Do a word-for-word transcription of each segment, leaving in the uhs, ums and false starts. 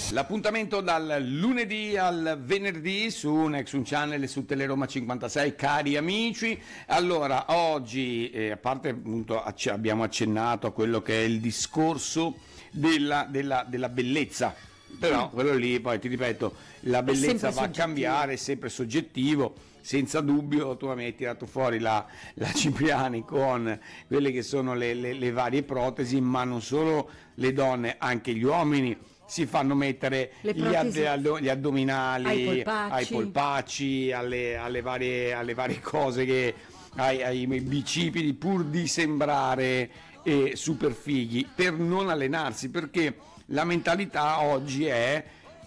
L'appuntamento dal lunedì al venerdì su Nexun Channel e su Teleroma cinquantasei, cari amici. Allora, oggi, eh, a parte appunto acc- abbiamo accennato a quello che è il discorso della, della, della bellezza, però quello lì, poi ti ripeto, la bellezza va a cambiare, è sempre soggettivo. Senza dubbio, tu mi hai tirato fuori la, la Cipriani con quelle che sono le, le, le varie protesi, ma non solo le donne, anche gli uomini si fanno mettere gli, ad, gli addominali ai polpacci, ai polpacci alle, alle, varie, alle varie cose, che, ai, ai bicipiti, pur di sembrare eh, super fighi, per non allenarsi, perché la mentalità oggi è: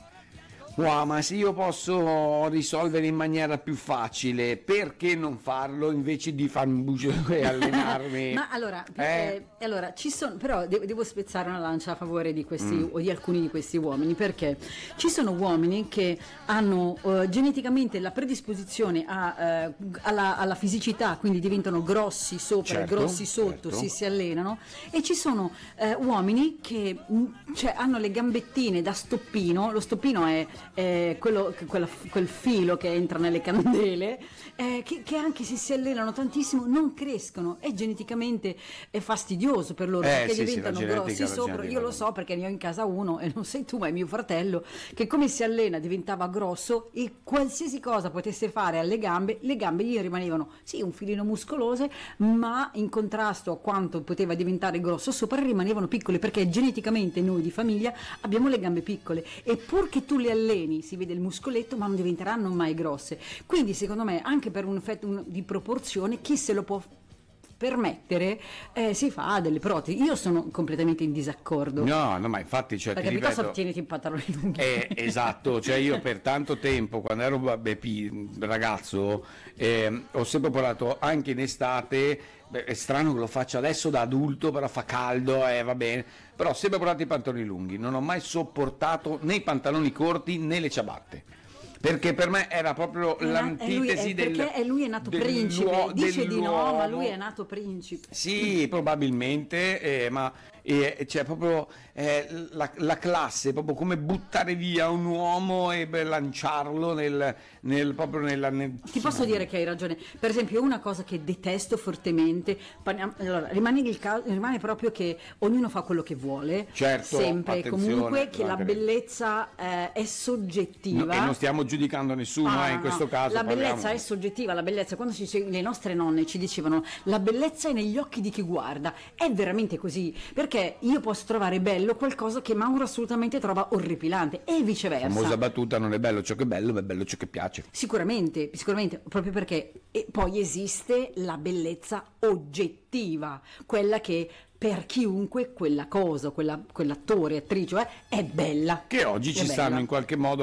wow, ma se io posso risolvere in maniera più facile, perché non farlo invece di farmi bucere e allenarmi? Ma allora, eh? eh, allora ci sono, però devo, devo spezzare una lancia a favore di questi mm. o di alcuni di questi uomini, perché ci sono uomini che hanno uh, geneticamente la predisposizione a, uh, alla, alla fisicità, quindi diventano grossi sopra, certo, e grossi sotto, certo. si, si allenano, e ci sono uh, uomini che mh, cioè, hanno le gambettine da stoppino. Lo stoppino è Eh, quello, quella, quel filo che entra nelle candele, eh, che, che anche se si allenano tantissimo non crescono, è geneticamente è fastidioso per loro, eh, perché sì, diventano sì, grossi sopra. Io lo so perché ne ho in casa uno, e non sei tu ma è mio fratello, che come si allena diventava grosso, e qualsiasi cosa potesse fare alle gambe, le gambe gli rimanevano sì un filino muscolose, ma in contrasto a quanto poteva diventare grosso sopra rimanevano piccole, perché geneticamente noi di famiglia abbiamo le gambe piccole, e pur che tu le alleni si vede il muscoletto, ma non diventeranno mai grosse. Quindi secondo me, anche per un effetto di proporzione, chi se lo può permettere eh, si fa delle protesi. Io sono completamente in disaccordo. No, no, ma infatti, cioè, perché ti ripeto, piuttosto tieniti i pantaloni lunghi. Eh, esatto, cioè io per tanto tempo, quando ero vabbè, ragazzo, eh, ho sempre portato anche in estate. Beh, è strano che lo faccia adesso da adulto, però fa caldo e eh, va bene, però ho sempre portato i pantaloni lunghi, non ho mai sopportato né i pantaloni corti né le ciabatte, perché per me era proprio l'antitesi del, perché lui è nato principe, dice di no, ma lui è nato principe. Sì, probabilmente, eh, ma eh, c'è proprio eh, la, la classe, proprio come buttare via un uomo e beh, lanciarlo nel, nel proprio nella nel... Ti posso dire che hai ragione. Per esempio, una cosa che detesto fortemente, allora, rimane, il caso, rimane proprio che ognuno fa quello che vuole, certo, sempre e comunque, che la bellezza eh, è soggettiva, no, e non stiamo giudicando nessuno, ah, eh, in no, questo caso la parliamo... bellezza è soggettiva. La bellezza, quando ci, le nostre nonne ci dicevano la bellezza è negli occhi di chi guarda, è veramente così, perché io posso trovare bello qualcosa che Mauro assolutamente trova orripilante, e viceversa. La famosa battuta: non è bello ciò che è bello, ma è bello ciò che piace. Sicuramente, sicuramente, proprio perché e poi esiste la bellezza oggettiva, quella che per chiunque quella cosa, quella, quell'attore, attrice, eh, è bella. Che oggi è ci bella. stanno in qualche modo